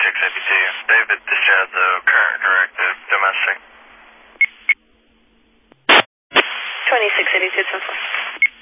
2682. David, discharge the current directive domestic. 2682, 10-4.